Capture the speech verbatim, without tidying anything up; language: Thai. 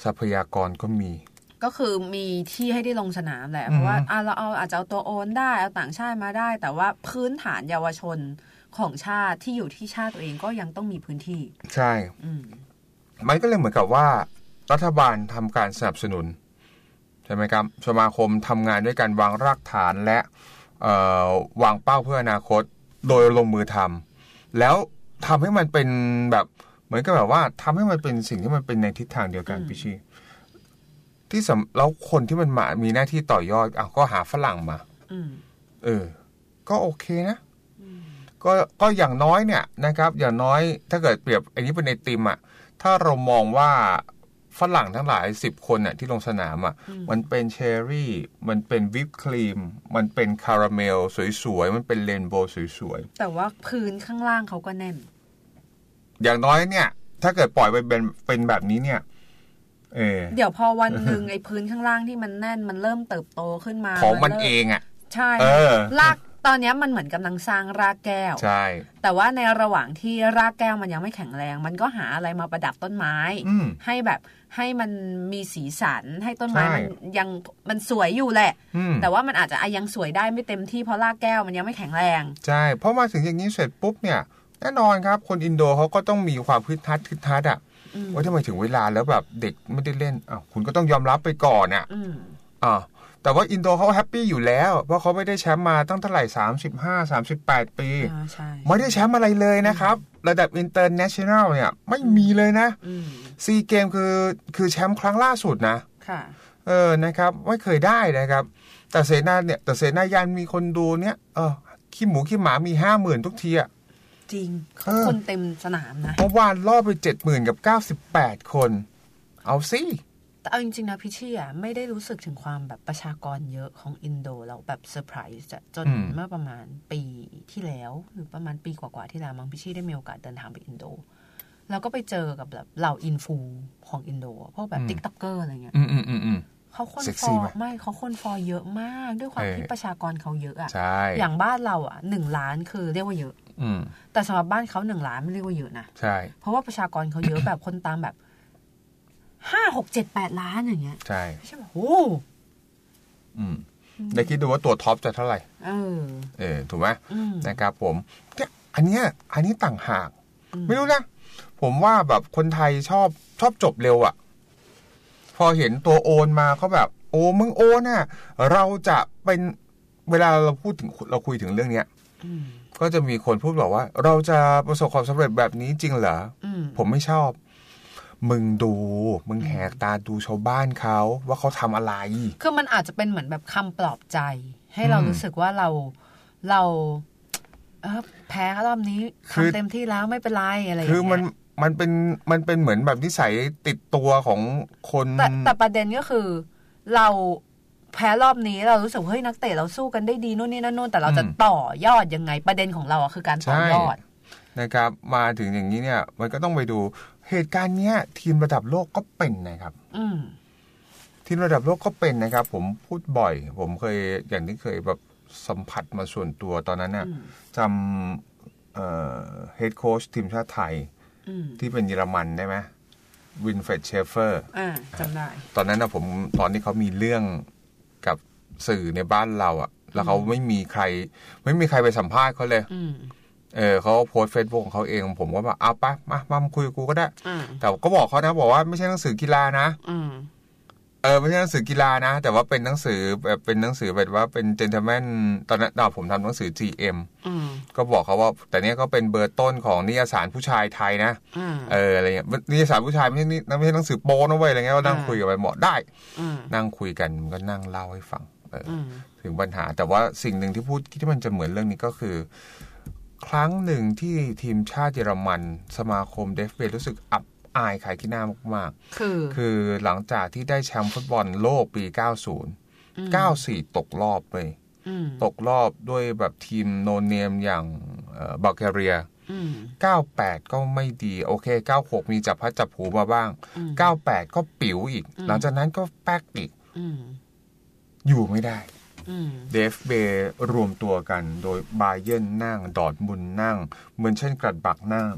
ทรัพยากรก็มีก็คือมีที่ให้ได้ลงสนามแหละเพราะว่าอ่ะเราเอาอาจจะเอาตัวโอนได้เอาต่างชาติมาได้แต่ว่าพื้นฐานเยาวชนของชาติที่อยู่ที่ชาติตัวเองก็ยังต้องมีพื้นที่ใช่มันก็เลยเหมือนกับว่ารัฐบาลทำการสนับสนุนใช่ไหมครับสมาคมทำงานด้วยการวางรากฐานและวางเป้าเพื่ออนาคตโดยลงมือทำแล้วทำให้มันเป็นแบบเหมือนกับแบบว่าทำให้มันเป็นสิ่งที่มันเป็นในทิศทางเดียวกันพี่ชีที่สำแล้วคนที่มันมามีหน้าที่ต่อยอดอ่ะก็หาฝรั่งมาเออก็โอเคนะก็ก็อย่างน้อยเนี่ยนะครับอย่างน้อยถ้าเกิดเปรียบอันนี้เป็นไอติมอ่ะถ้าเรามองว่าฝรั่งทั้งหลายสิบคนน่ะที่ลงสนามอ่ะมันเป็นเชอร์รี่มันเป็นวิปครีมมันเป็นคาราเมลสวยๆมันเป็นเรนโบว์สวยๆแต่ว่าพื้นข้างล่างเขาก็แน่นอย่างน้อยเนี่ยถ้าเกิดปล่อยไปเป็นเป็นแบบนี้เนี่ยเออเดี๋ยวพอวันนึงไอ้พื้นข้างล่างที่มันแน่นมันเริ่มเติบโตขึ้นมาของมันเองอ่ะใช่รากตอนนี้มันเหมือนกำลังสร้างรากแก้วใช่แต่ว่าในระหว่างที่รากแก้วมันยังไม่แข็งแรงมันก็หาอะไรมาประดับต้นไม้ให้แบบให้มันมีสีสันให้ต้นไม้มันยังมันสวยอยู่แหละแต่ว่ามันอาจจะยังสวยได้ไม่เต็มที่เพราะรากแก้วมันยังไม่แข็งแรงใช่เพราะมาถึงอย่างนี้เสร็จปุ๊บเนี่ยแน่นอนครับคนอินโดเขาก็ต้องมีความพึดทัดพึดทัดอ่ะว่าทำไมถึงเวลาแล้วแบบเด็กไม่ได้เล่นอ้าวคุณก็ต้องยอมรับไปก่อนอ่ะอ่าแต่ว่าอินโดเขาแฮปปี้อยู่แล้วเพราะเขาไม่ได้แชมป์มาตั้งเท่าไหร่สามสิบห้า สามสิบแปดปีไม่ได้แชมป์อะไรเลยนะครับระดับอินเตอร์เนชั่นแนลเนี่ยไม่มีเลยนะซีเกมคือคือแชมป์ครั้งล่าสุดนะค่ะเออนะครับไม่เคยได้นะครับแต่เสนาเนี่ยแต่เสนายันมีคนดูเนี่ยเออขี้หมูขี้หมามี ห้าหมื่น ทุกทีอ่ะจริงเขาคนเต็มสนามนะเมื่อวานล่อไป เจ็ดหมื่น กับเก้าสิบแปดคนเอาสิแต่เอาจริงๆนะพี่ชี่อ่ะไม่ได้รู้สึกถึงความแบบประชากรเยอะของอินโดแล้วแบบเซอร์ไพรส์จนเมื่อประมาณปีที่แล้วหรือประมาณปีกว่าๆที่แล้วมั้งพี่ชี่ได้มีโอกาสเดินทางไปอินโดแล้วก็ไปเจอกับแบบเหล่าอินฟูของอินโดพวกแบบติ๊กต็อกเกอร์อะไรเงี้ยเขาคนฟอลไม่เขาคนฟอลเยอะมากด้วยความที่ประชากรเขาเยอะอ่ะอย่างบ้านเราอ่ะหนึ่งล้านคือเรียกว่าเยอะแต่สำหรับบ้านเขาหนึ่งล้านไม่เรียกว่าเยอะนะใช่เพราะว่าประชากรเขาเยอะแบบคนตามแบบห้าหกเจ็ดแปดล้านอย่างเงี้ยใช่ใช่ป่ะโอ้อืมได้คิดดูว่าตัวท็อปจะเท่าไหร่เออเออถูกไหมนะครับผมเนี่ยอันเนี้ยอันนี้ต่างหากไม่รู้นะผมว่าแบบคนไทยชอบชอบจบเร็วอ่ะพอเห็นตัวโอนมาเขาแบบโอ้มึงโอนน่ะเราจะเป็นเวลาเราพูดถึงเราคุยถึงเรื่องเนี้ยก็จะมีคนพูดบอกว่าเราจะประสบความสำเร็จแบบนี้จริงเหรอผมไม่ชอบมึงดูมึงแหกตาดูชาวบ้านเขาว่าเขาทำอะไรคือมันอาจจะเป็นเหมือนแบบคำปลอบใจให้เรารู้สึกว่าเราเราเออแพ้รอบนี้ทำเต็มที่แล้วไม่เป็นไรอะไรอย่างเงี้ยคือมันมันเป็นมันเป็นเหมือนแบบนิสัยติดตัวของคนแต่แต่ประเด็นก็คือเราแพ้รอบนี้เรารู้สึกเฮ้ยนักเตะเราสู้กันได้ดีนู่นนี่นั่นนู่นแต่เราจะต่อยอดยังไงประเด็นของเราอะคือการต่อยอดนะครับมาถึงอย่างนี้เนี่ยมันก็ต้องไปดูเหตุการณ์เนี้ยทีมระดับโลกก็เป็นนะครับทีมระดับโลกก็เป็นนะครับผมพูดบ่อยผมเคยอย่างที่เคยแบบสัมผัสมาส่วนตัวตอนนั้นเนี่ยจำเอ่อเฮดโค้ชทีมชาติไทยที่เป็นเยอรมันได้ไหมวินเฟรดเชฟเฟอร์จำได้ตอนนั้นนะผมตอนที่เขามีเรื่องกับสื่อในบ้านเราอ่ะแล้วเขาไม่มีใครไม่มีใครไปสัมภาษณ์เขาเลยเออเขาโพสเฟซบุ๊กของเขาเองผมก็แบบเอาไปมามาคุยกับกูก็ได้แต่ก็บอกเขานะบอกว่าไม่ใช่หนังสือกีฬานะเออไม่ใช่หนังสือกีฬานะแต่ว่าเป็นหนังสือแบบเป็นหนังสือแบบว่าเป็นเจนเทลแมนตอนนั้นผมทำหนังสือ จี เอ็ม ก็บอกเขาว่าแต่เนี้ยก็เป็นเบอร์ต้นของนิยสารผู้ชายไทยนะเอออะไรเงี้ยนิยสารผู้ชายไม่ใช่ไม่ใช่หนังสือโป๊นะเว้ยอะไรเงี้ยก็นั่งคุยกันไปหมดได้นั่งคุยกันก็นั่งเล่าให้ฟังถึงปัญหาแต่ว่าสิ่งหนึ่งที่พูดที่มันจะเหมือนเรื่องนี้ก็คือครั้งหนึ่งที่ทีมชาติเยอรมันสมาคมเดฟเบย์รู้สึกอับอายขายขี้หน้ามากๆคือคือหลังจากที่ได้แชมป์ฟุตบอลโลกปีเก้าสิบ เก้าสิบสี่ตกรอบไปตกรอบด้วยแบบทีมโนเนมอย่างบัลแกเรียเก้าสิบแปดก็ไม่ดีโอเคเก้าสิบหกมีจับพัดจับผูมาบ้างเก้าสิบแปดก็ปิ๋วอีกหลังจากนั้นก็แป๊กอีกอยู่ไม่ได้เดฟเบย์รวมตัวกันโดยบาเยิร์นนั่งดอร์ทมุนด์นั่งเหมือนเช่นกลัดบักนั่ง